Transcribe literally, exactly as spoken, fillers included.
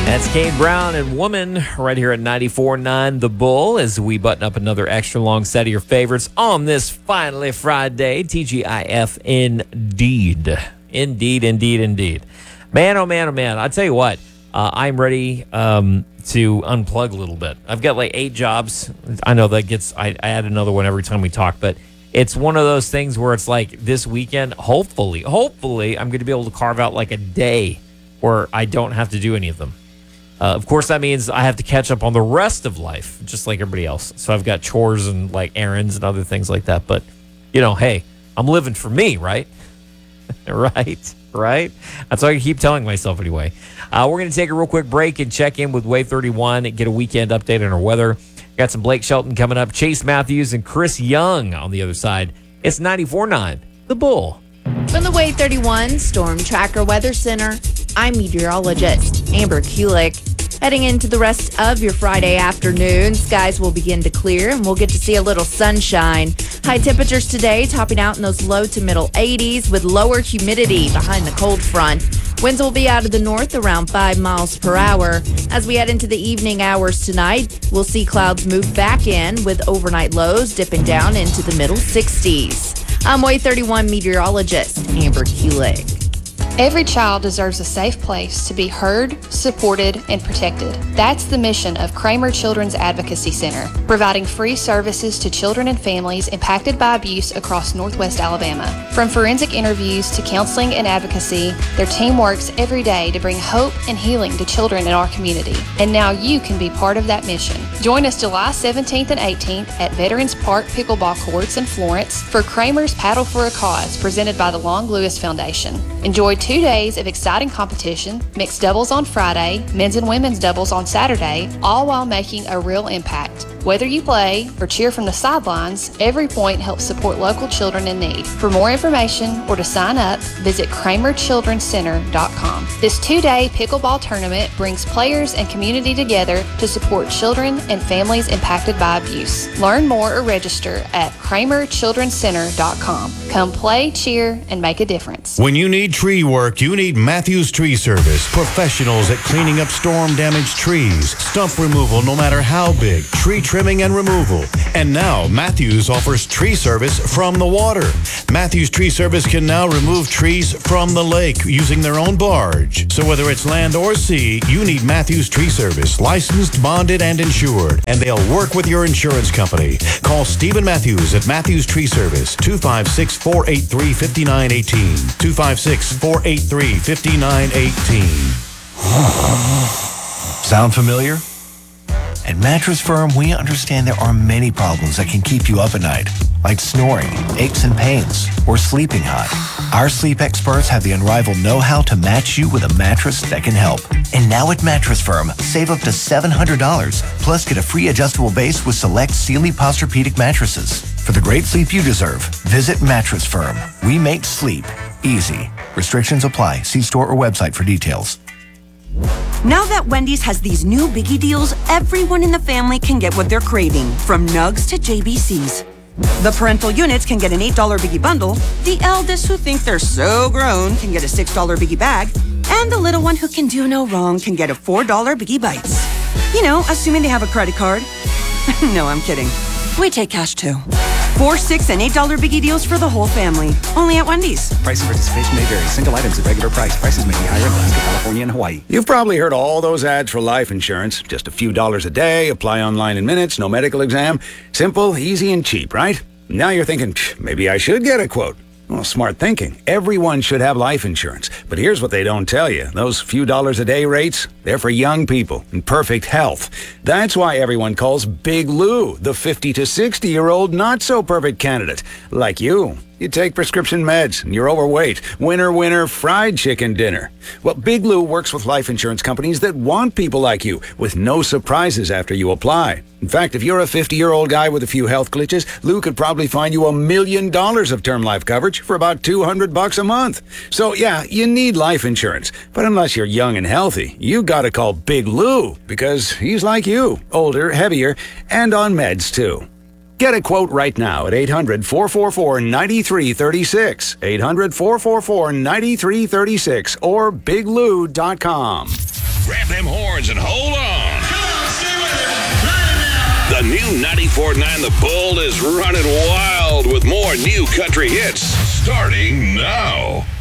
That's Kane Brown and Woman right here at ninety-four point nine The Bull as we button up another extra long set of your favorites on this finally Friday. T G I F indeed. Indeed, indeed, indeed. Man, oh man, oh man. I'll tell you what, uh, I'm ready um, to unplug a little bit. I've got like eight jobs. I know that gets, I, I add another one every time we talk, but it's one of those things where it's like this weekend, hopefully, hopefully I'm going to be able to carve out like a day where I don't have to do any of them. Uh, of course, that means I have to catch up on the rest of life, just like everybody else. So I've got chores and like errands and other things like that. But, you know, hey, I'm living for me, right? right, right? That's what I keep telling myself anyway. Uh, we're going to take a real quick break and check in with Wave thirty-one and get a weekend update on our weather. Got some Blake Shelton coming up, Chase Matthews and Chris Young on the other side. It's ninety-four point nine The Bull. From the Wave thirty-one Storm Tracker Weather Center, I'm meteorologist Amber Kulik. Heading into the rest of your Friday afternoon, skies will begin to clear and we'll get to see a little sunshine. High temperatures today topping out in those low to middle eighties with lower humidity behind the cold front. Winds will be out of the north around five miles per hour. As we head into the evening hours tonight, we'll see clouds move back in with overnight lows dipping down into the middle sixties. I'm Wave thirty-one meteorologist Amber Kulik. Every child deserves a safe place to be heard, supported, and protected. That's the mission of Kramer Children's Advocacy Center, providing free services to children and families impacted by abuse across Northwest Alabama. From forensic interviews to counseling and advocacy, their team works every day to bring hope and healing to children in our community. And now you can be part of that mission. Join us July seventeenth and eighteenth at Veterans Park Pickleball Courts in Florence for Kramer's Paddle for a Cause, presented by the Long Lewis Foundation. Enjoy two days of exciting competition, mixed doubles on Friday, men's and women's doubles on Saturday, all while making a real impact. Whether you play or cheer from the sidelines, every point helps support local children in need. For more information or to sign up, visit kramer children's center dot com. This two-day pickleball tournament brings players and community together to support children and families impacted by abuse. Learn more or register at kramer children's center dot com. Come play, cheer, and make a difference. When you need tree work, you need Matthews Tree Service. Professionals at cleaning up storm-damaged trees, stump removal no matter how big, tree trimming and removal. And now Matthews offers tree service from the water. Matthews Tree Service can now remove trees from the lake using their own barge. So whether it's land or sea, you need Matthews Tree Service, licensed, bonded, and insured. And they'll work with your insurance company. Call Stephen Matthews at Matthews Tree Service, two five six, four eight three, five nine one eight, two five six, four eight three, five nine one eight. Sound familiar? At Mattress Firm, we understand there are many problems that can keep you up at night, like snoring, aches and pains, or sleeping hot. Our sleep experts have the unrivaled know-how to match you with a mattress that can help. And now at Mattress Firm, save up to seven hundred dollars, plus get a free adjustable base with select Sealy Posturepedic mattresses. For the great sleep you deserve, visit Mattress Firm. We make sleep easy. Restrictions apply. See store or website for details. Now that Wendy's has these new biggie deals, everyone in the family can get what they're craving, from nugs to J B Cs. The parental units can get an eight dollar biggie bundle, the eldest who think they're so grown can get a six dollar biggie bag, and the little one who can do no wrong can get a four dollar biggie bites. You know, assuming they have a credit card. No, I'm kidding. We take cash too. Four, six, and eight dollar biggie deals for the whole family. Only at Wendy's. Price and participation may vary. Single items at regular price. Prices may be higher in Alaska, California, and Hawaii. You've probably heard all those ads for life insurance. Just a few dollars a day, apply online in minutes, no medical exam. Simple, easy, and cheap, right? Now you're thinking, maybe I should get a quote. Well, smart thinking. Everyone should have life insurance. But here's what they don't tell you. Those few dollars a day rates, they're for young people in perfect health. That's why everyone calls Big Lou the fifty to sixty-year-old not-so-perfect candidate. Like you. You take prescription meds and you're overweight. Winner, winner, fried chicken dinner. Well, Big Lou works with life insurance companies that want people like you with no surprises after you apply. In fact, if you're a fifty-year-old guy with a few health glitches, Lou could probably find you a million dollars of term life coverage for about two hundred bucks a month. So yeah, you need life insurance. But unless you're young and healthy, you gotta call Big Lou because he's like you, older, heavier, and on meds too. Get a quote right now at eight hundred, four four four, nine three three six, eight hundred, four four four, nine three three six, or big lou dot com. grab them horns and hold on. Come on, stay with it. Ride it now. The new ninety-four point nine The Bull is running wild with more new country hits starting now.